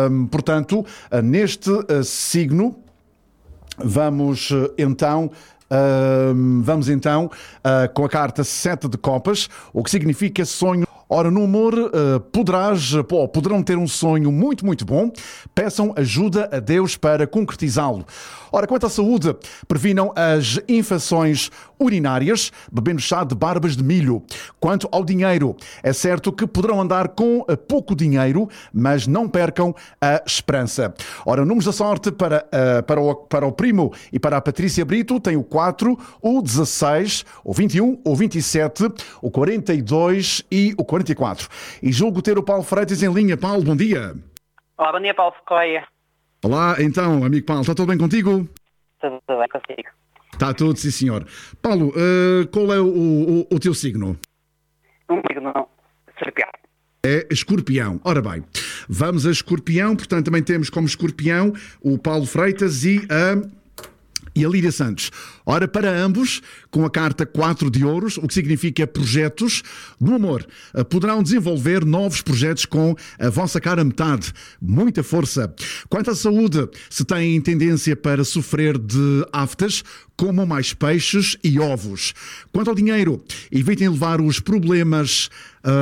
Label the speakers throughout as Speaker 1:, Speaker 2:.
Speaker 1: Portanto, neste signo, vamos então com a carta 7 de copas, o que significa sonho. Ora, no amor, poderão ter um sonho muito, muito bom. Peçam ajuda a Deus para concretizá-lo. Ora, quanto à saúde, previnam as infecções urinárias, bebendo chá de barbas de milho. Quanto ao dinheiro, é certo que poderão andar com pouco dinheiro, mas não percam a esperança. Ora, números da sorte para o primo e para a Patrícia Brito tem o 4, o 16, o 21, o 27, o 42 e o 44. E julgo ter o Paulo Freitas em linha. Paulo, bom dia.
Speaker 2: Olá, bom dia, Paulo Sequoia.
Speaker 1: Olá, então, amigo Paulo, está tudo bem contigo?
Speaker 2: Tudo bem consigo.
Speaker 1: Está tudo, sim senhor. Paulo, qual é o teu signo?
Speaker 2: Um signo escorpião.
Speaker 1: É escorpião. Ora bem, vamos a escorpião, portanto também temos como escorpião o Paulo Freitas e a Lídia Santos. Ora, para ambos, com a carta 4 de ouros, o que significa projetos no amor. Poderão desenvolver novos projetos com a vossa cara metade. Muita força. Quanto à saúde, se têm tendência para sofrer de aftas, comam mais peixes e ovos. Quanto ao dinheiro, evitem levar os problemas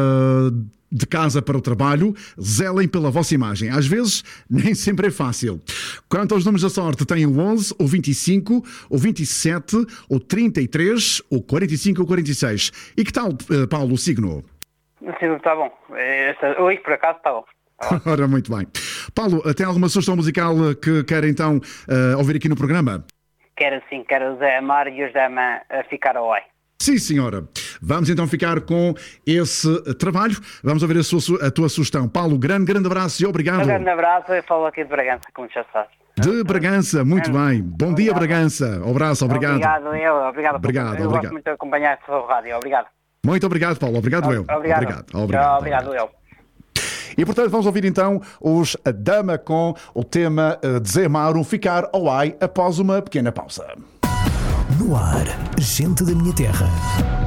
Speaker 1: de casa para o trabalho, zelem pela vossa imagem. Às vezes, nem sempre é fácil. Quanto aos números da sorte, tem o 11, o 25, o 27, o 33, o 45 e o 46. E que tal, Paulo, o signo?
Speaker 2: O signo está bom. Hoje, por acaso, está bom.
Speaker 1: Ora, muito bem. Paulo, tem alguma sugestão musical que quer então ouvir aqui no programa?
Speaker 2: Quero sim, quero o Zé Amar e o Zé Amar a ficar ao ai.
Speaker 1: Sim, senhora. Vamos então ficar com esse trabalho. Vamos ouvir a tua sugestão. Paulo, grande abraço e obrigado.
Speaker 2: Um grande abraço. Eu falo aqui de Bragança, como já sabes.
Speaker 1: De Bragança, muito bem. Bom dia, Bragança. Um abraço, obrigado.
Speaker 2: Obrigado.
Speaker 1: Obrigado.
Speaker 2: Eu gosto muito de acompanhar a sua rádio. Obrigado.
Speaker 1: Muito obrigado, Paulo. Obrigado, eu.
Speaker 2: Obrigado, eu.
Speaker 1: E portanto vamos ouvir então os Dama com o tema de Zé Mauro, Ficar ao Ai, após uma pequena pausa.
Speaker 3: No ar, gente da minha terra.